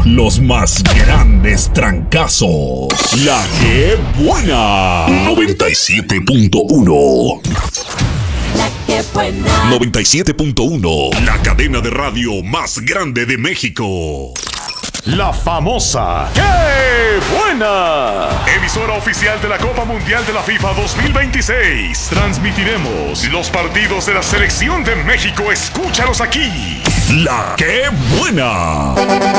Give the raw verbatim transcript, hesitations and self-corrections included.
Los más grandes trancazos. La que buena. noventa y siete punto uno. La que buena. noventa y siete punto uno. La cadena de radio más grande de México. La famosa ¡Qué buena! Emisora oficial de la Copa Mundial de la FIFA dos mil veintiséis. Transmitiremos los partidos de la Selección de México. Escúchalos aquí. La que buena.